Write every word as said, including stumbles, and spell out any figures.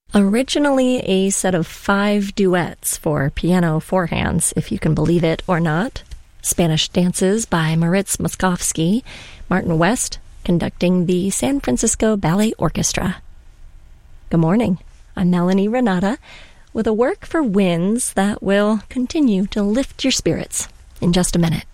Originally a set of five duets for piano four hands, if you can believe it or not. Spanish Dances by Moritz Moszkowski, Martin West conducting the San Francisco Ballet Orchestra. Good morning. I'm Melanie Renata with a work for winds that will continue to lift your spirits in just a minute.